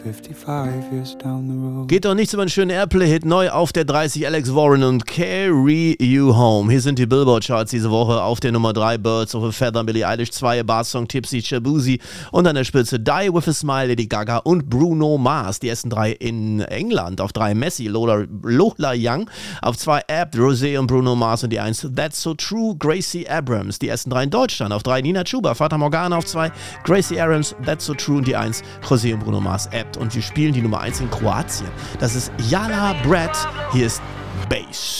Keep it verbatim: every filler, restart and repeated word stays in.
fifty-five years down the road. Geht doch nichts über einen schönen Airplay-Hit, neu auf der dreißig, Alex Warren und Carry You Home. Hier sind die Billboard-Charts diese Woche. Auf der Nummer drei Birds of a Feather, Billie Eilish, zwei Bar-Song Tipsy, Shabuzi und an der Spitze Die With a Smile, Lady Gaga und Bruno Mars. Die ersten drei in England. Auf drei Messi, Lola, Lola Young. Auf zwei Abt, Rosé und Bruno Mars und die eins That's So True, Gracie Abrams. Die ersten drei in Deutschland. Auf drei Nina Chuba, Fata Morgana. Auf zwei Gracie Abrams, That's So True und die eins José und Bruno Mars, Abt. Und wir spielen die Nummer eins in Kroatien. Das ist Jala Brad. Hier ist Bass.